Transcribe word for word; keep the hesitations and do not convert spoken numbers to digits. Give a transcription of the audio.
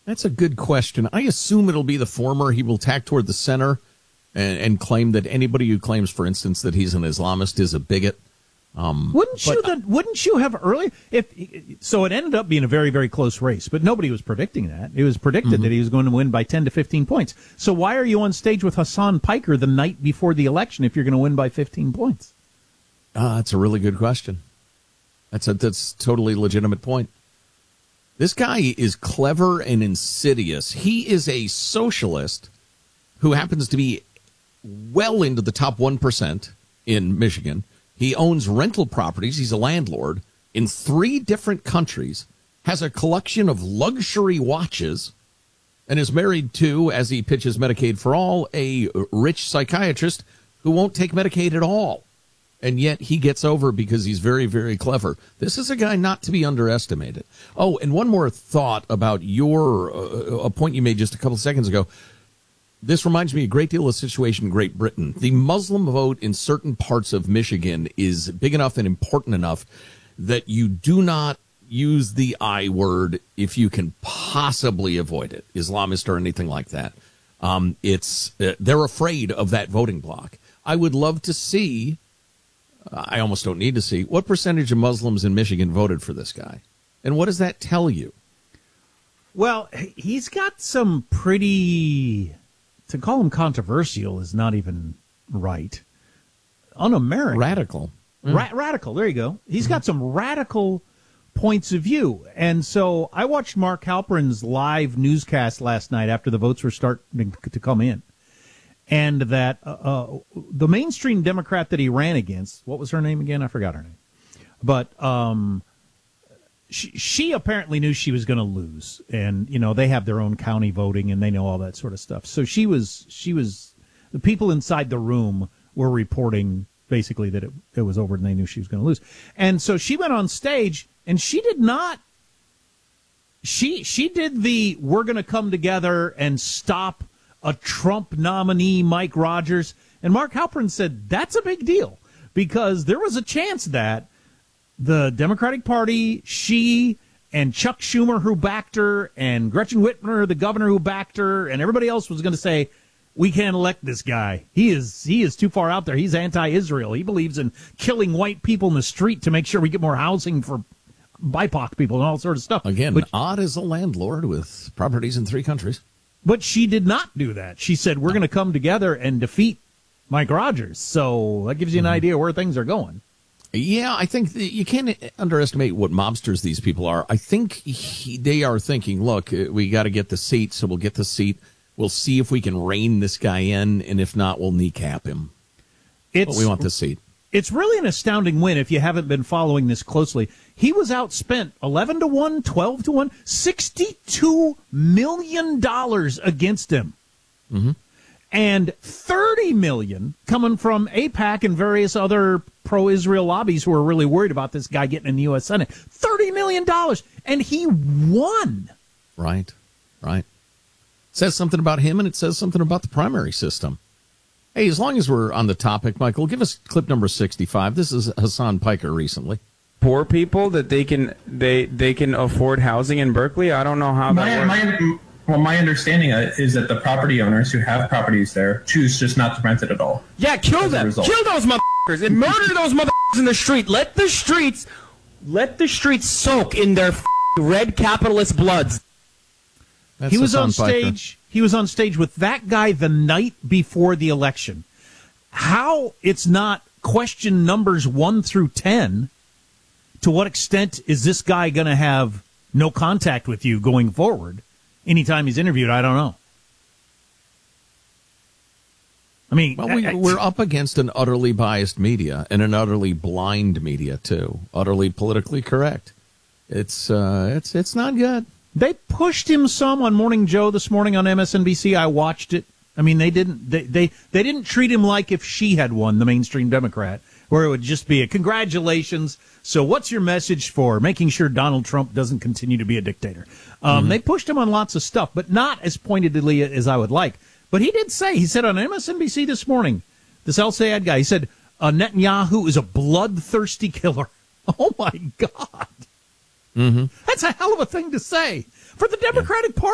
That's a good question. I assume it'll be the former. He will tack toward the center and, and claim that anybody who claims, for instance, that he's an Islamist is a bigot. Um, wouldn't you? but, The, wouldn't you have earlier? If so, it ended up being a very, very close race, but nobody was predicting that. It was predicted mm-hmm. that he was going to win by ten to fifteen points. So why are you on stage with Hassan Piker the night before the election if you're going to win by fifteen points? Uh, that's a really good question. That's a that's a totally legitimate point. This guy is clever and insidious. He is a socialist who happens to be well into the top one percent in Michigan. He owns rental properties. He's a landlord in three different countries, has a collection of luxury watches, and is married to, as he pitches Medicaid for All, a rich psychiatrist who won't take Medicaid at all. And yet he gets over because he's very, very clever. This is a guy not to be underestimated. Oh, and one more thought about your uh, a point you made just a couple of seconds ago. This reminds me a great deal of the situation in Great Britain. The Muslim vote in certain parts of Michigan is big enough and important enough that you do not use the I word if you can possibly avoid it, Islamist or anything like that. Um, it's uh, they're afraid of that voting bloc. I would love to see, uh, I almost don't need to see, what percentage of Muslims in Michigan voted for this guy. And what does that tell you? Well, he's got some pretty... To call him controversial is not even right. Un-American. Radical. Mm. Ra- radical, there you go. He's got some radical points of view. And so I watched Mark Halperin's live newscast last night after the votes were starting to come in. And that uh, uh, the mainstream Democrat that he ran against, what was her name again? I forgot her name. But um, she, she apparently knew she was going to lose. And, you know, they have their own county voting and they know all that sort of stuff. So she was, she was, the people inside the room were reporting basically that it, it was over and they knew she was going to lose. And so she went on stage and she did not, she, she did the, we're going to come together and stop a Trump nominee, Mike Rogers. And Mark Halperin said, that's a big deal because there was a chance that the Democratic Party, she and Chuck Schumer, who backed her, and Gretchen Whitmer, the governor who backed her, and everybody else was going to say, we can't elect this guy. He is he is too far out there. He's anti-Israel. He believes in killing white people in the street to make sure we get more housing for B I P O C people and all sorts of stuff. Again, but, odd as a landlord with properties in three countries. But she did not do that. She said, we're going to come together and defeat Mike Rogers. So that gives you an mm-hmm. idea where things are going. Yeah, I think you can't underestimate what mobsters these people are. I think he, they are thinking, look, we got to get the seat, so we'll get the seat. We'll see if we can rein this guy in, and if not, we'll kneecap him. It's, but we want the seat. It's really an astounding win if you haven't been following this closely. He was outspent eleven to one, twelve to one, sixty-two million dollars against him. Mm-hmm. And thirty million dollars coming from AIPAC and various other pro-Israel lobbies who are really worried about this guy getting in the U S Senate. thirty million dollars, and he won. Right, right. It says something about him, and it says something about the primary system. Hey, as long as we're on the topic, Michael, give us clip number sixty-five. This is Hassan Piker recently. Poor people that they can they they can afford housing in Berkeley. I don't know how my, that works. My, well, my understanding is that the property owners who have properties there choose just not to rent it at all. Yeah, kill them. Kill those motherfuckers and murder those motherfuckers in the street. Let the streets, let the streets soak in their red capitalist bloods. That's he was Hassan on stage. Piker. He was on stage with that guy the night before the election. How it's not question numbers one through ten. To what extent is this guy going to have no contact with you going forward? Anytime he's interviewed, I don't know. I mean, well, we, I, I, we're up against an utterly biased media and an utterly blind media too, utterly politically correct. It's uh, it's it's not good. They pushed him some on Morning Joe this morning on M S N B C. I watched it. I mean, they didn't they they, they didn't treat him like if she had won, the mainstream Democrat, where it would just be a congratulations. So what's your message for making sure Donald Trump doesn't continue to be a dictator? Um, mm-hmm. They pushed him on lots of stuff, but not as pointedly as I would like. But he did say, he said on M S N B C this morning, this El Sayed guy, he said, uh, Netanyahu is a bloodthirsty killer. Oh, my God. Mm-hmm. That's a hell of a thing to say. For the Democratic yeah. Party.